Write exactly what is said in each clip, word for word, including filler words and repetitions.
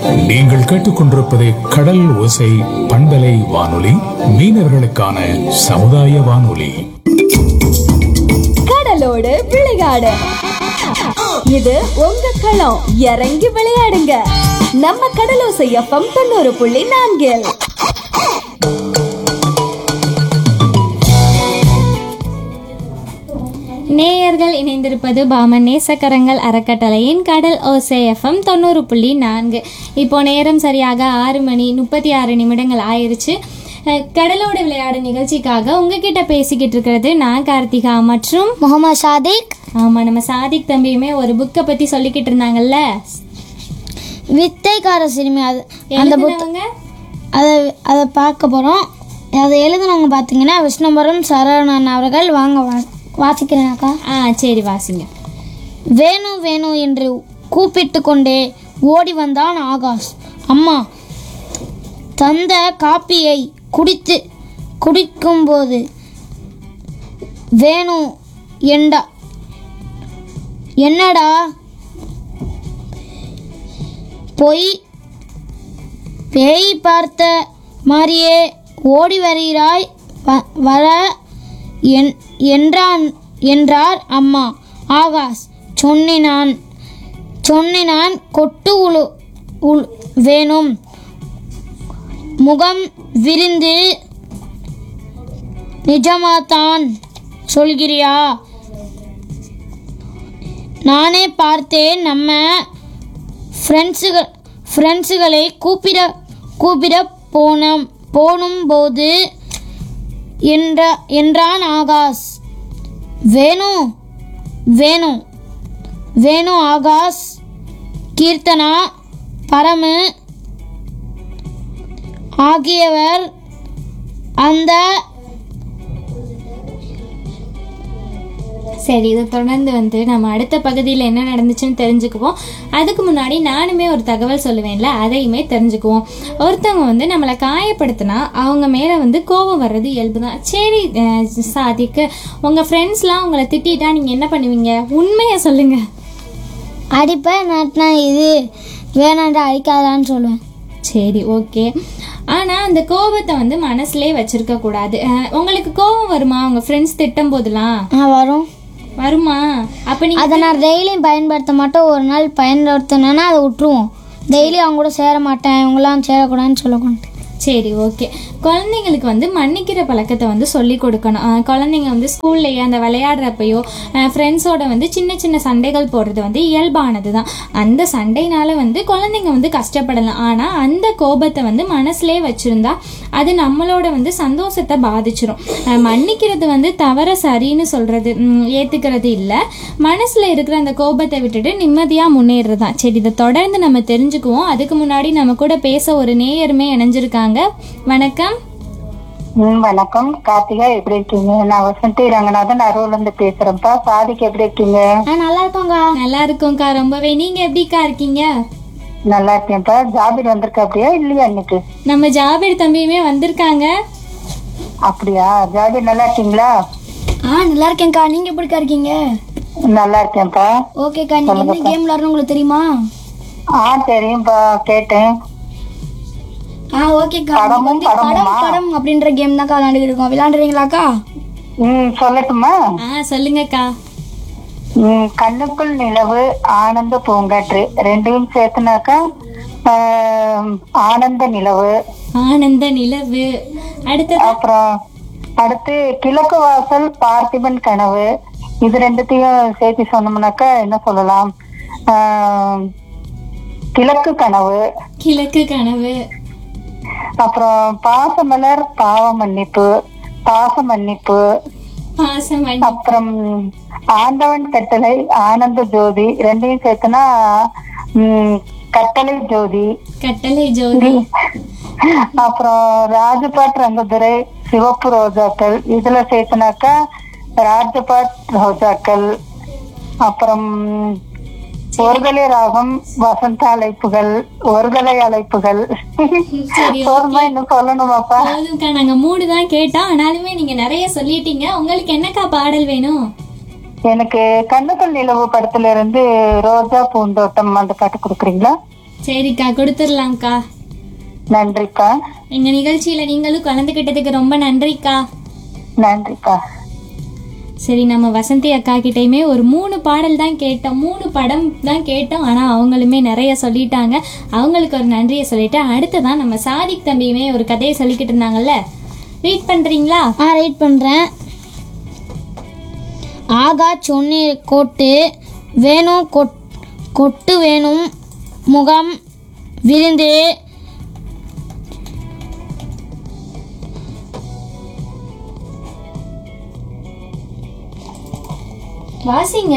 நீங்கள் கேட்டுக்கொண்டிருப்பது கடல் ஓசை பண்பலை வானொலி, மீனவர்களுக்கான சமுதாய வானொலி. கடலோடு விளையாடு, இது உங்க களம். இறங்கி விளையாடுங்க, நம்ம கடலோசை எஃப்எம் தொண்ணூறு புள்ளி நான்கில். நேயர்கள் இணைந்திருப்பது பாமன் நேசக்கரங்கள் அறக்கட்டளையின் கடல் ஓசை எஃப்எம் தொண்ணூறு புள்ளி நான்கு. இப்போ நேரம் சரியாக ஆறு மணி முப்பத்தி ஆறு நிமிடங்கள் ஆயிடுச்சு. கடலோட விளையாடு நிகழ்ச்சிக்காக உங்ககிட்ட பேசிக்கிட்டு இருக்கிறது நான் கார்த்திகா மற்றும் முகமது சாதிக். ஆமாம், நம்ம சாதிக் தம்பியுமே ஒரு புக்கை பற்றி சொல்லிக்கிட்டு இருந்தாங்கல்ல, வித்தைக்கார சிறுமி. அது அந்த புத்தகங்க அதை அதை பார்க்க போகிறோம். அதை எழுதுனவங்க பார்த்தீங்கன்னா விஷ்ணுபுரம் சரவணன் அவர்கள். வாங்க வா வாசிக்கிறேனாக்கா. ஆ சரி, வாசிங்க. வேணு வேணு என்று கூப்பிட்டு கொண்டே ஓடி வந்தான் ஆகாஷ். அம்மா தந்த காப்பியை குடித்து குடிக்கும்போது வேணு என்றா என்னடா பொய் பேய் பார்த்த மாதிரியே ஓடி வருகிறாய், வர என்றான் என்றார் அம்மா. ஆகாஷ் சொன்னினான் சொன்னினான் கொட்டு உழு உள் வேணும் முகம் விரிந்து. நிஜமாத்தான் சொல்கிறியா? நானே பார்த்தேன். நம்ம ஃப்ரெண்ட்ஸுகள் ஃப்ரெண்ட்ஸுகளை கூப்பிட கூப்பிட போனோம் போனும்போது என்ற என்றான் ஆகாஷ். வேணு வேணு வேணு ஆகாஷ், கீர்த்தனா, பரமு ஆகியவர் அந்த. சரி, இதை தொடர்ந்து வந்து நம்ம அடுத்த பகுதியில் என்ன நடந்துச்சுன்னு தெரிஞ்சுக்குவோம். அதுக்கு முன்னாடி நானுமே ஒரு தகவல் சொல்லுவேன்ல, அதையுமே தெரிஞ்சுக்குவோம். ஒருத்தவங்க வந்து நம்மளை காயப்படுத்தினா அவங்க மேலே வந்து கோபம் வர்றது இயல்பு தான். சரி சாதிக்கு, உங்கள் ஃப்ரெண்ட்ஸ்லாம் உங்களை திட்டா நீங்கள் என்ன பண்ணுவீங்க? உண்மையை சொல்லுங்கள். அடிப்பேன், நாட்டினா இது வேணாண்டா அடிக்காதான்னு சொல்லுவேன். சரி, ஓகே. ஆனால் அந்த கோபத்தை வந்து மனசுலேயே வச்சிருக்க கூடாது. உங்களுக்கு கோபம் வருமா உங்கள் ஃப்ரெண்ட்ஸ் திட்டும் போதெல்லாம்? ஆ வரும். வருமா? அப்போ நீங்கள் அதை நான் டெய்லியும் பயன்படுத்த மாட்டோம். ஒரு நாள் பயன்படுத்தினேன்னா அதை விட்டுருவோம். டெய்லி அவங்க கூட சேர மாட்டேன், இவங்களாம் சேரக்கூடாதுன்னு சொல்லக்கூடாது. சரி, ஓகே. குழந்தைங்களுக்கு வந்து மன்னிக்கிற பழக்கத்தை வந்து சொல்லி கொடுக்கணும். குழந்தைங்க வந்து ஸ்கூல்லையே அந்த விளையாடுறப்பையோ ஃப்ரெண்ட்ஸோட வந்து சின்ன சின்ன சண்டைகள் போடுறது வந்து இயல்பானது தான். அந்த சண்டைனால வந்து குழந்தைங்க வந்து கஷ்டப்படலாம். ஆனால் அந்த கோபத்தை வந்து மனசுலேயே வச்சுருந்தா அது நம்மளோட வந்து சந்தோஷத்தை பாதிச்சிடும். மன்னிக்கிறது வந்து தவற சரின்னு சொல்கிறது ஏற்றுக்கிறது இல்லை. மனசில் இருக்கிற அந்த கோபத்தை விட்டுட்டு நிம்மதியாக முன்னேறது தான். சரி, இதை தொடர்ந்து நம்ம தெரிஞ்சுக்குவோம். அதுக்கு முன்னாடி நம்ம கூட பேச ஒரு நேயருமே இணைஞ்சிருக்காங்க. வணக்கம். வணக்கம் கார்த்திகா, எப்படி இருக்கீங்க? நான் வசந்தி ரங்கநாதன் அரூர்ல இருந்து பேசுறேன்ப்பா. சாதிக்கு எப்படி இருக்கீங்க? நல்லா இருக்கோங்க. நல்லா இருக்கோம்க்கா, ரொம்பவே. நீங்க எப்படிக்கா இருக்கீங்க? நல்லா இருக்கேன்ப்பா. ஜாபீர் வந்திருக்கா அப்படியா இல்லையா? இன்னைக்கு நம்ம ஜாபீர் தம்பியுமே வந்திருக்காங்க. அப்படியா? ஜாபீர் நல்லா இருக்கீங்களா? ஆ நல்லா இருக்கேன்க்கா. நீங்க எப்படிக்கா இருக்கீங்க? நல்லா இருக்கேன்ப்பா. ஓகேக்கா. நீங்க என்ன கேம் விளையாடுறோம் உங்களுக்கு தெரியுமா? ஆ தெரியும்பா, கேட்டேன். ஆ ஓகேக்கா. படமும் படம் படம் அப்படின்ற கேம் தான்க்கா விளையாண்டுட்டு இருக்கோம். விளையாடுறீங்களாக்கா? ம் சொல்லட்டுமா? ஆ சொல்லுங்கக்கா. ம் கண்ணுக்குள் நிலவு, ஆனந்த பூங்காற்று ரெண்டையும் சேர்த்துனாக்கா ஆனந்த நிலவு. ஆனந்த நிலவு. அடுத்து அப்புறம் அடுத்து கிழக்கு வாசல், பார்த்திபன் கனவு. இது ரெண்டுத்தையும் சேர்த்து சொன்னோம்னாக்கா என்ன சொல்லலாம்? கிழக்கு கனவு. கிழக்கு கனவு. அப்புறம் பாசமலர், பாவ மன்னிப்பு, பாச மன்னிப்பு. அப்புறம் ஆண்டவன் கட்டளை, ஆனந்த ஜோதி. ரெண்டையும் சேர்த்துனா உம் கட்டளை ஜோதி. கட்டளை ஜோதி. அப்புறம் ராஜபாட் ரங்கதுரை, சிவப்பு ரோஜாக்கள். இதுல சேர்த்துனாக்கா ராஜபாட் ரோஜாக்கள். அப்புறம் ஒருதலை ராகம், வசந்த அழைப்புகள், ஒருதலை அழைப்புகள். இன்னும் சொல்லணுமாப்பா? நாங்க மூணு தான் கேட்டோம், ஆனாலுமே நீங்க நிறைய சொல்லிட்டீங்க. உங்களுக்கு என்னக்கா பாடல் வேணும்? எனக்கு கண்ணுக்குள் நிலவு படத்துல இருந்து ரோஜா பூந்தோட்டம் அந்த பாட்டு கொடுக்குறீங்களா? சரிக்கா, கொடுத்துடலாம்க்கா. நன்றிக்கா. எங்க நிகழ்ச்சியில நீங்களும் கலந்துக்கிட்டதுக்கு ரொம்ப நன்றிக்கா. நன்றிக்கா. சரி, நம்ம வசந்தி அக்கா கிட்டயுமே ஒரு மூணு பாடல் தான் கேட்டோம், மூணு படம் தான் கேட்டோம். ஆனால் அவங்களுமே நிறைய சொல்லிட்டாங்க. அவங்களுக்கு ஒரு நன்றியை சொல்லிட்டு அடுத்ததான் நம்ம சாதிக் தம்பியுமே ஒரு கதையை சொல்லிக்கிட்டு இருந்தாங்கல்ல, ரீட் பண்ணுறீங்களா? ஆ ரீட் பண்ணுறேன். ஆகா சொன்னி கொட்டு வேணும் கொட் கொட்டு வேணும் முகம் விருந்து வாசிங்க.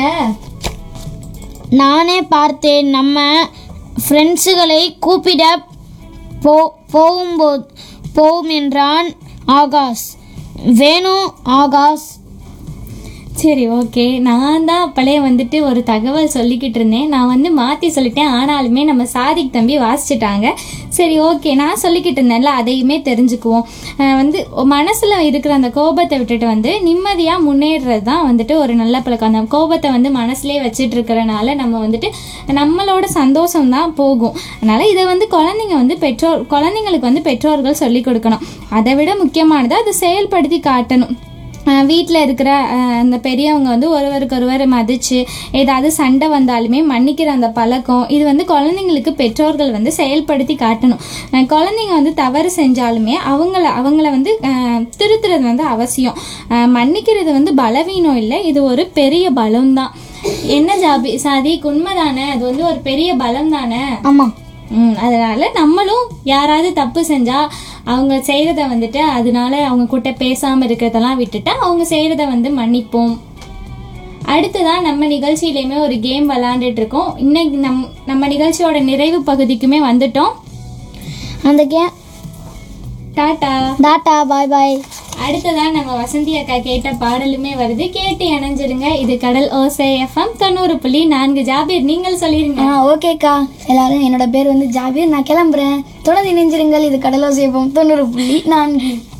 நானே பார்த்தேன். நம்ம ஃப்ரெண்ட்ஸுகளை கூப்பிட போ போகும்போது போகும் என்றான் ஆகாஷ். வேணும் ஆகாஷ். சரி, ஓகே. நான் தான் அப்பளே வந்துட்டு ஒரு தகவல் சொல்லிக்கிட்டு இருந்தேன். நான் வந்து மாற்றி சொல்லிட்டேன். ஆனாலுமே நம்ம சாதிக் தம்பி வாசிச்சிட்டாங்க. சரி, ஓகே. நான் சொல்லிக்கிட்டு இருந்தேன்ல, அதையுமே தெரிஞ்சுக்குவோம். வந்து மனசில் இருக்கிற அந்த கோபத்தை விட்டுட்டு வந்து நிம்மதியாக முன்னேறது தான் வந்துட்டு ஒரு நல்ல பழக்கம். அந்த கோபத்தை வந்து மனசுலேயே வச்சுட்டு இருக்கிறனால நம்ம வந்துட்டு நம்மளோட சந்தோஷம் தான் போகும். அதனால் இதை வந்து குழந்தைங்க வந்து பெற்றோர் குழந்தைங்களுக்கு வந்து பெற்றோர்கள் சொல்லி கொடுக்கணும். அதை விட முக்கியமானது அதை செயல்படுத்தி காட்டணும். வீட்டில் இருக்கிற அந்த பெரியவங்க வந்து ஒருவருக்கு ஒருவர் மதித்து ஏதாவது சண்டை வந்தாலுமே மன்னிக்கிற அந்த பழக்கம், இது வந்து குழந்தைங்களுக்கு பெற்றோர்கள் வந்து செயல்படுத்தி காட்டணும். குழந்தைங்க வந்து தவறு செஞ்சாலுமே அவங்கள அவங்கள வந்து திருத்துறது வந்து அவசியம். மன்னிக்கிறது வந்து பலவீனம் இல்லை, இது ஒரு பெரிய பலம் தான். என்ன ஜாபி சாதி, உண்மைதானே? அது வந்து ஒரு பெரிய பலம் தானே? ஆமாம். ம் அதனால நம்மளும் யாராவது தப்பு செஞ்சா அவங்க செய்யறத வந்துட்டு அதனால அவங்க கிட்ட பேசாம இருக்கிறதெல்லாம் விட்டுட்டு அவங்க செய்யறத வந்து மன்னிப்போம். அடுத்ததான் நம்ம நிகழ்ச்சியிலையுமே ஒரு கேம் விளையாண்டுட்டு இருக்கோம். இன்னைக்கு நம் நம்ம நிகழ்ச்சியோட நிறைவு பகுதிக்குமே வந்துட்டோம். அந்த கேம் டாட்டா டாட்டா பாய் பாய். அடுத்ததான் நம்ம வசந்தி அக்கா கேட்ட பாடலுமே வருது, கேட்டு இணைஞ்சிருங்க. இது கடல் ஓசை எஃப்எம் தொண்ணூறு புள்ளி நான்கு. ஜாபீர், நீங்கள் சொல்லிருங்க. ஆ ஓகேக்கா. எல்லாரும், என்னோட பேர் வந்து ஜாபீர், நான் கிளம்புறேன். தொடர்ந்து இணைஞ்சிருங்கள். இது கடல் ஓசை எஃப்எம் தொண்ணூறு புள்ளி நான்கு.